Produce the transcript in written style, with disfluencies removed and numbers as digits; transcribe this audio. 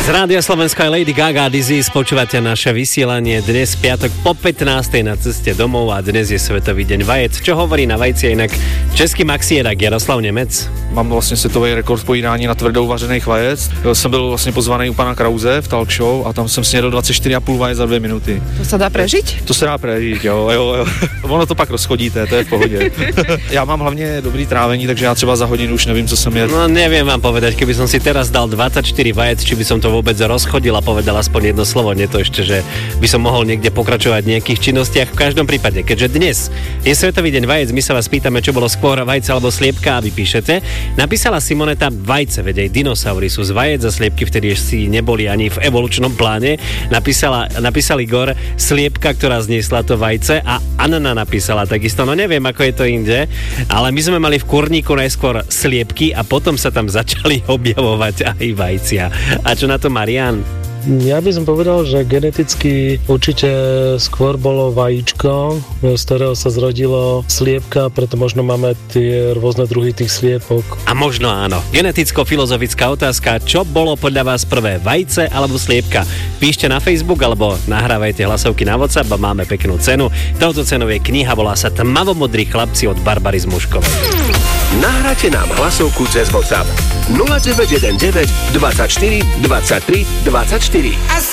Z Rádia Slovenska je Lady Gaga Disease, počúvate naše vysielanie dnes piatok po 15. na ceste domov a dnes je Svetový deň vajec. Čo hovorí na vajci inak český maxierak Jaroslav Nemec? Mám vlastně světový rekord pojídání na tvrdou vařených vajec. Jsem byl vlastně pozvaný u pana Krause v talk show a tam jsem snědl 24,5 vajec za 2 minuty. To se dá prežiť? To se dá prežít, jo. Ono to pak rozchodíte, to je v pohodě. Já mám hlavně dobrý trávení, takže já třeba za hodinu už nevím, co jsem jedl. No neviem vám povedať, keby som si teraz dal 24 vajec, či by som to vôbec rozchodil a povedal aspoň jedno slovo, nie to ešte, že by som mohol niekde pokračovať v nejakých činnostiach. V každom prípade, keďže dnes je Svetový deň vajec, my sa vás pýtame, čo bolo skôr vajce alebo sliepka a vy píšete. Napísala Simoneta vajce, veď aj dinosaury sú z vajec a sliepky vtedy si neboli ani v evolučnom pláne. Napísal Igor sliepka, ktorá zniesla to vajce a Anna napísala takisto, no neviem, ako je to inde, ale my sme mali v kurníku najskôr sliepky a potom sa tam začali objavovať aj vajcia. A čo na to Marián? Ja by som povedal, že geneticky určite skôr bolo vajíčko, z ktorého sa zrodilo sliepka, preto možno máme tie rôzne druhy tých sliepok. A možno áno. Geneticko-filozofická otázka, čo bolo podľa vás prvé, vajce alebo sliepka? Píšte na Facebook alebo nahrávajte hlasovky na WhatsApp a máme peknú cenu. Touto cenou je kniha, volá sa Tmavomodrí chlapci od Barbary Zmuškovej. Nahráte nám hlasovku cez WhatsApp 0919 24 23 24.